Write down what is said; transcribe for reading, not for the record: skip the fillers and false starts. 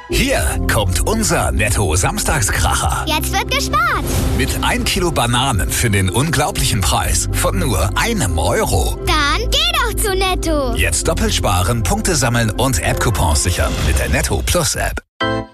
Hier kommt unser Netto-Samstagskracher. Jetzt wird gespart. Mit 1 Kilo Bananen für den unglaublichen Preis von nur €1. Dann geh doch zu Netto. Jetzt doppelt sparen, Punkte sammeln und App-Coupons sichern mit der Netto Plus App.